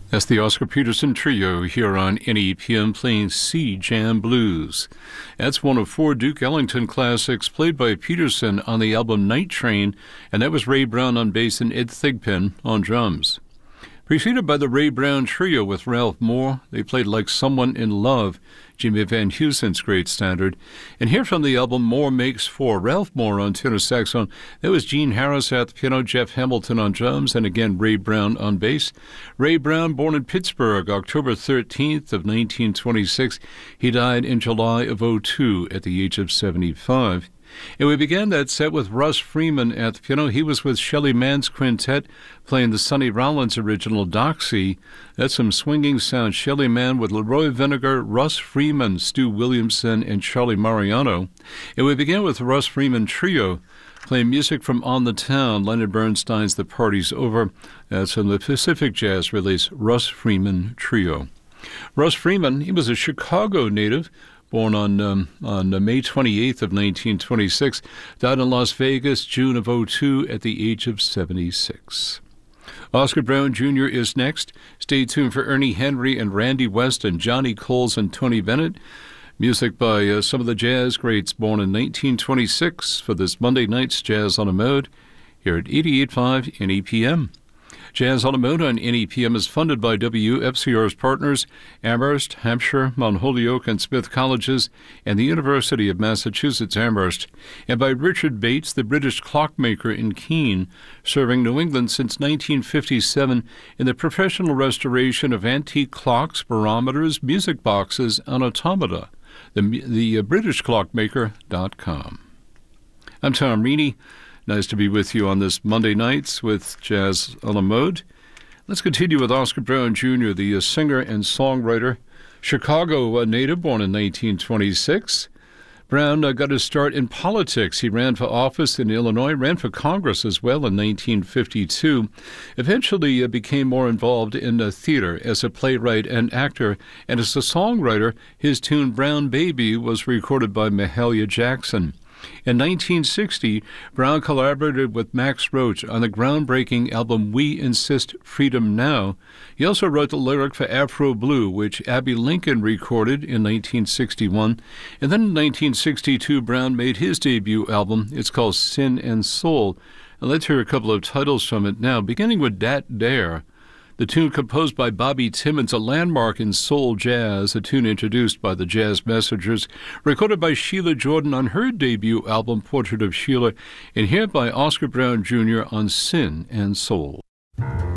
That's the Oscar Peterson Trio here on NEPM playing Sea Jam Blues. That's one of four Duke Ellington classics played by Peterson on the album Night Train, and that was Ray Brown on bass and Ed Thigpen on drums. Preceded by the Ray Brown Trio with Ralph Moore, they played Like Someone in Love, Jimmy Van Heusen's great standard. And here from the album Moore Makes Four, Ralph Moore on tenor saxophone, that was Gene Harris at the piano, Jeff Hamilton on drums, and again Ray Brown on bass. Ray Brown, born in Pittsburgh, October 13th of 1926. He died in July of 2002 at the age of 75. And we began that set with Russ Freeman at the piano. He was with Shelly Mann's quintet playing the Sonny Rollins original Doxy. That's some swinging sound. Shelly Mann with Leroy Vinegar, Russ Freeman, Stu Williamson, and Charlie Mariano. And we began with the Russ Freeman Trio playing music from On the Town, Leonard Bernstein's The Party's Over. That's from the Pacific Jazz release, Russ Freeman Trio. Russ Freeman, he was a Chicago native, born on May 28th of 1926, died in Las Vegas, June of 2002 at the age of 76. Oscar Brown Jr. is next. Stay tuned for Ernie Henry and Randy West and Johnny Coles and Tony Bennett. Music by some of the jazz greats born in 1926 for this Monday night's Jazz on a Mode here at 88.5 NEPM. Jazz on a Mode on NEPM is funded by WFCR's partners, Amherst, Hampshire, Mount Holyoke, and Smith Colleges, and the University of Massachusetts Amherst, and by Richard Bates, the British clockmaker in Keene, serving New England since 1957 in the professional restoration of antique clocks, barometers, music boxes, and automata. The BritishClockmaker.com. I'm Tom Reaney. Nice to be with you on this Monday nights with Jazz on a Mode. Let's continue with Oscar Brown Jr., the singer and songwriter, Chicago native, born in 1926. Brown got his start in politics. He ran for office in Illinois, ran for Congress as well in 1952. Eventually became more involved in theater as a playwright and actor, and as a songwriter, his tune Brown Baby was recorded by Mahalia Jackson. In 1960, Brown collaborated with Max Roach on the groundbreaking album We Insist Freedom Now. He also wrote the lyric for Afro Blue, which Abbey Lincoln recorded in 1961. And then in 1962, Brown made his debut album. It's called Sin and Soul. And let's hear a couple of titles from it now, beginning with Dat Dare. The tune composed by Bobby Timmons, a landmark in soul jazz, a tune introduced by the Jazz Messengers, recorded by Sheila Jordan on her debut album, Portrait of Sheila, and here by Oscar Brown Jr. on Sin and Soul.